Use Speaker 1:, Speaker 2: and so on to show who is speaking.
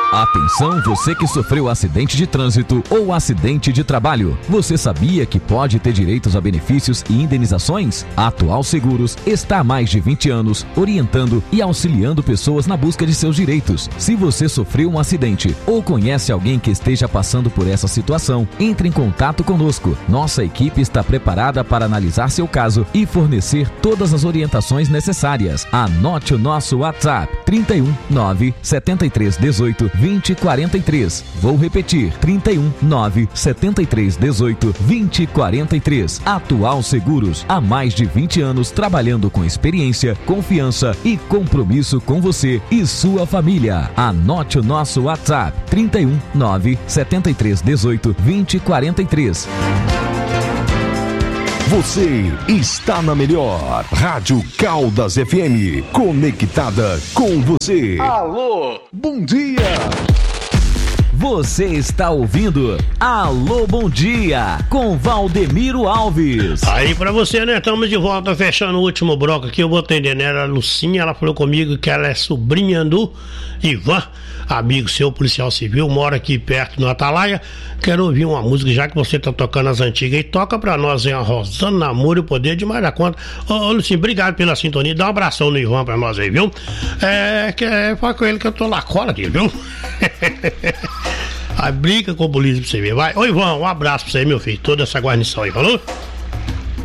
Speaker 1: Atenção, você que sofreu acidente de trânsito ou acidente de trabalho. Você sabia que pode ter direitos a benefícios e indenizações? A Atual Seguros está há mais de 20 anos orientando e auxiliando pessoas na busca de seus direitos. Se você sofreu um acidente ou conhece alguém que esteja passando por essa situação, entre em contato conosco. Nossa equipe está preparada para analisar seu caso e fornecer todas as orientações necessárias. Anote o nosso WhatsApp: 31 9 73 18 20 43. Vou repetir: 31 9 73 18 20 43. Atual Seguros, há mais de 20 anos trabalhando com experiência, confiança e compromisso com você e sua família. Anote o nosso WhatsApp: 31 9 73 18 20 43.
Speaker 2: Você está na melhor Rádio Caldas FM, conectada com você.
Speaker 3: Alô, bom dia.
Speaker 1: Você está ouvindo Alô, bom dia, com Valdemiro Alves.
Speaker 4: Aí pra você, né? Estamos de volta, fechando o último bloco aqui. Eu vou atender nela, a Lucinha. Ela falou comigo que ela é sobrinha do Ivan, amigo seu, policial civil, mora aqui perto no Atalaia. Quero ouvir uma música, já que você tá tocando as antigas, e toca pra nós, hein? A Rosana Namoro e o Poder de Mais da Conta. Ô Lucinha, obrigado pela sintonia. Dá um abração no Ivan pra nós aí, viu? Fala com ele que eu tô na cola dele, viu? Aí briga com o polícia pra você ver, vai. Ô Ivan, um abraço pra você, meu filho. Toda essa guarnição aí, falou?